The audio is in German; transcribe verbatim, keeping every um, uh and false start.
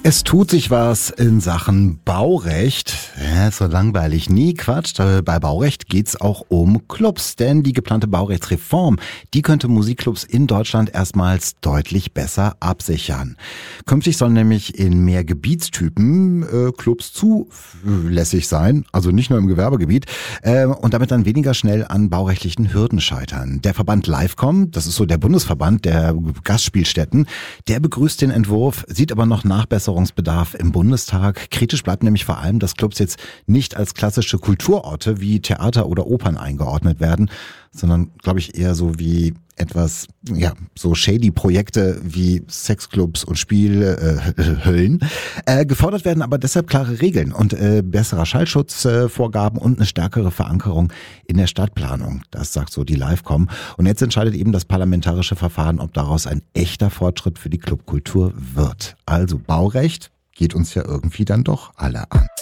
Es tut sich was in Sachen Baurecht. Ja, so langweilig. Nie Quatsch. Bei Baurecht geht's auch um Clubs. Denn die geplante Baurechtsreform, die könnte Musikclubs in Deutschland erstmals deutlich besser absichern. Künftig sollen nämlich in mehr Gebietstypen äh, Clubs zulässig sein. Also nicht nur im Gewerbegebiet. Äh, und damit dann weniger schnell an baurechtlichen Hürden scheitern. Der Verband Livecom, das ist so der Bundesverband der Gastspielstätten, der begrüßt den Entwurf, sieht aber noch Nachbesserungsbedarf im Bundestag. Kritisch bleibt nämlich vor allem, dass Clubs jetzt nicht als klassische Kulturorte wie Theater oder Opern eingeordnet werden, sondern, glaube ich, eher so wie etwas, ja, so shady Projekte wie Sexclubs und Spielhöllen. Äh, äh, gefordert werden aber deshalb klare Regeln und äh, besserer Schallschutzvorgaben äh, und eine stärkere Verankerung in der Stadtplanung. Das sagt so die Livecom. Und jetzt entscheidet eben das parlamentarische Verfahren, ob daraus ein echter Fortschritt für die Clubkultur wird. Also Baurecht geht uns ja irgendwie dann doch alle an.